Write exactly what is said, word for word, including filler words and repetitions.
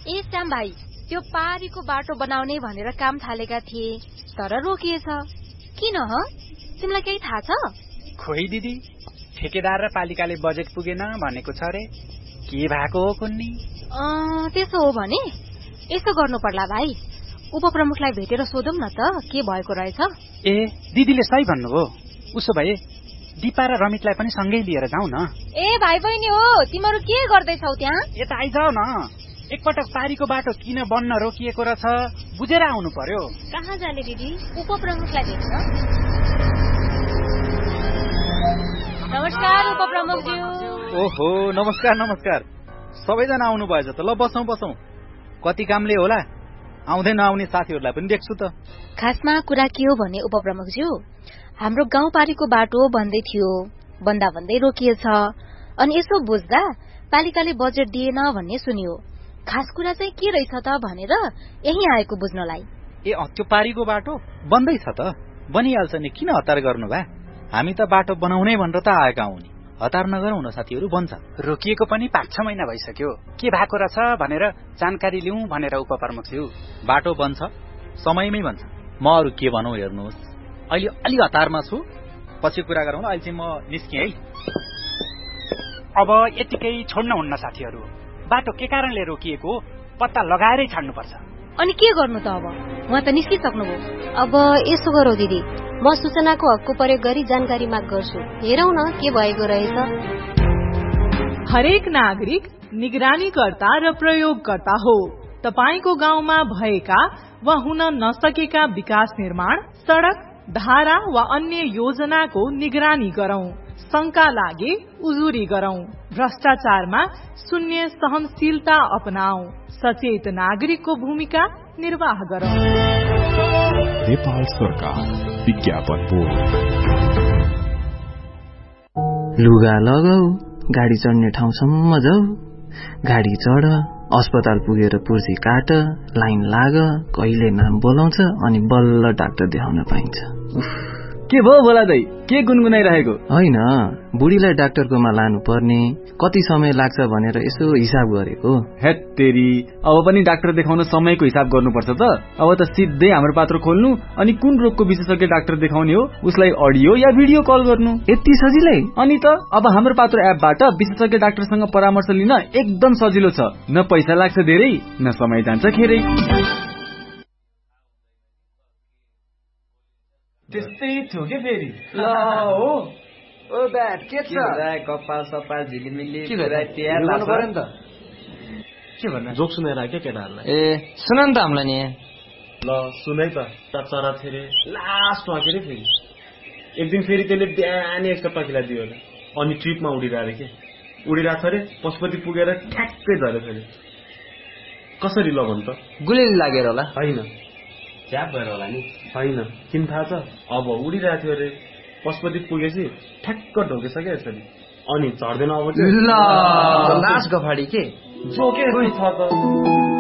ए श्याम भाइ, त्यो पारीको बाटो बनाउने भनेर काम थालेका थिए, तर रोकिएछ। किन ह? तिमीलाई केही थाहा छ? खोइ दिदी, ठेकेदार र पालिकाले बजेट पुगेन भनेको छ रे। के भएको हो कुन्नी? त्यसो हो भने यसो गर्नु पर्ला भाइ, उपप्रमुखलाई भेटेर सोधौं न त के भएको रहेछ। ए दिदीले सही भन्नुभयो। उसो भए दिपा र रमितलाई पनि सँगै लिएर जाउँ न। ए भाइ बहिनी हो, तिमीहरू के गर्दैछौ त्यहाँ? यता आइजाऊ न। एकपटक पारीको बाटो किन बन्न रोकिएको रहेछ बुझेर आउनु पर्यो। कहाँ जाने दिदी? उपप्रमुखलाई भेट्न। नमस्कार उपप्रमुखज्यू। ओहो, नमस्कार नमस्कार। सबैजना आउनु भएछ त। ल बसौँ बसौँ। कति कामले होला, आउँदै नआउने साथीहरूलाई पनि देख्छु त। खासमा कुरा के हो भने उपप्रमुखज्यू, हाम्रो गाउँपारीको बाटो बन्दै थियो, बन्दा भन्दै रोकिएछ। अनि यसो बुझ्दा पालिकाले बजेट दिएन भन्ने सुनियो। खास कुरा चाहिँ के रहेछ त भनेर यही आएको बुझ्नलाई। ए त्यो पारीको बाटो बन्दैछ त। बनिहाल्छ नि, किन हतार गर्नु भा? हामी त बाटो बनाउनै भनेर त आएका हौ नि। हतार नगरौँ न साथीहरू, बन्छ। रोकिएको पनि पाँच छ महिना भइसक्यो। के भएको रहेछ भनेर जानकारी लिउँ भनेर उपप्रमुखज्यू। बाटो बन्छ, समयमै बन्छ। म अरू के भनौँ हेर्नुहोस्, अहिले अलि हतारमा छु, पछि कुरा गरौँ। अहिले चाहिँ म निस्केँ है। अब यतिकै छोड्नुहुन्न साथीहरू। बाटो के कारणले रोकिएको पत्ता लगाएरै छाड्नुपर्छ। अनि के गर्नु त अब? उहाँ त निस्किसक्नुभयो। अब यसो गरौ दिदी, म सूचनाको हकको प्रयोग गरी जानकारी माग गर्छु। हेरौँ न के भएको रहेछ। हरेक नागरिक निगरानीकर्ता र प्रयोगकर्ता हो। तपाईको गाउँमा भएका वा हुन नसकेका विकास निर्माण, सड़क, धारा वा अन्य योजनाको निगरानी गरौं। शंका लागे उजुरी गरौं। भ्रष्टाचारमा शून्य सहनशीलता अपनाऊ। सचेत नागरिकको भूमिका निर्वाह गरौं। नेपाल सरकार विज्ञापन बोर्ड। लुगा लगाऊ, गाडी चढ्ने ठाउँसम्म जाऊ, गाडी चढ, अस्पताल पुगेर पुर्जी काट, लाइन लाग, कहिले नाम बोलाउँछ अनि बल्ल डाक्टर देखाउन पाइन्छ। के भयो बोला दाइ? के गुनगुनाइरहेको? होइन, बुढीलाई डाक्टरकोमा लानु पर्ने, कति समय लाग्छ भनेर यसो हिसाब गरेको। हेट तेरी, अब पनि डाक्टर देखाउन समयको हिसाब गर्नुपर्छ त। अब त सिधै हाम्रो पात्र खोल्नु अनि कुन रोगको विशेषज्ञ डाक्टर देखाउने हो उसलाई अडियो या भिडियो कल गर्नु। यति सजिलै? अनि त अब हाम्रो पात्र एपबाट विशेषज्ञ डाक्टरसँग परामर्श लिन एकदम सजिलो छ। न पैसा लाग्छ धेरै, न समय जान्छ खेरै। त्यस्तै थियो के फेरि? ल हो ओ ब्याट के छ? कपाल सपाल झिलिमिली पुरा तयार लाग्छ नि त। के भन्नु? जोक सुनाएर के केटाहरुलाई? ए सुन नि त हामीलाई नि। ल सुनै त। चरा छेरे लास्टमा के रे फेरि एक दिन फेरि त्यसले बिहानै एक पकिला दियो होला। अनि ट्रिपमा उडिरहेको के उडिरहेको रे पशुपति पुगेर ठ्याक्कै झऱ्यो फेरि। कसरी ल भन् त? गुलिले लागेर होला। हैन, च्याप भएर होला नि। हैन, किन थाहा छ? अब उडिरहेको थियो रे, पशुपति पुगेपछि ठ्याक्क ढोकेछ क्या यसरी। अनि झर्दैन अब ल लास्ट गफाडी के जोके छ त।